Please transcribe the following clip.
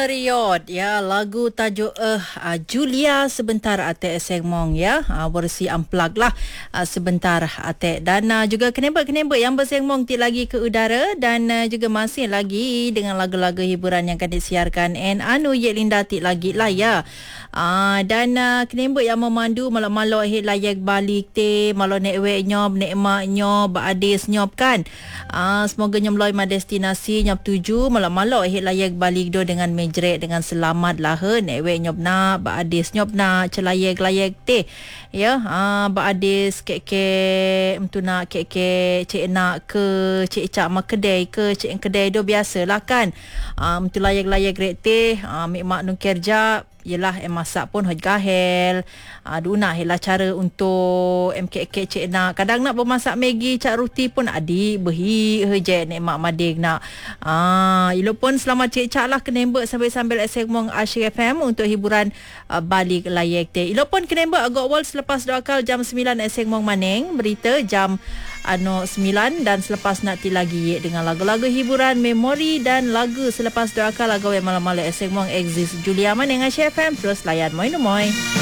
Meriot ya, lagu tajuk Julia sebentar Atek Seng Mong ya, versi unplugged lah sebentar Atek. Dan juga kenembek-kenembek yang berseng mong ti lagi ke udara, dan juga masih lagi dengan lagu-lagu hiburan yang akan disiarkan Anu Yek Linda ti lagi lah ya. Dan kenembek yang memandu malak-malak hit layak balik te, malak nek wek nyop, nek mak nyop, adis nyop kan. Semoga nyop loi ma destinasi nyop tuju malak-malak hit layak balik do dengan mejrek dengan selamat lah he. Nek wek nyop na, ba adis nyop na celayak-layak te. Ya, ba adis kek-kek mtu nak kek-kek cik nak ke cik cak mak kedai ke cik kedai do biasalah kan. Mtu layak-layak rek te, mik mak nun kerja yelah masak pun hoj gahel. Duna helah cara untuk kek cik nak. Kadang nak bermasak Maggi cak ruti pun adik berhi je nek mak mading nak. Ilo pun selamat cik cak lah kenembek sambil-sambil segmen Asyik FM untuk hiburan balik layak te. Ilo pun kenembek agak awal selepas doakal jam 9 segmen maning berita jam 9, dan selepas nak ti lagi dengan lagu-lagu hiburan memori dan lagu selepas doakal lagu yang malam-malam segmen exist Julia maning Asyik FM terus layan moi.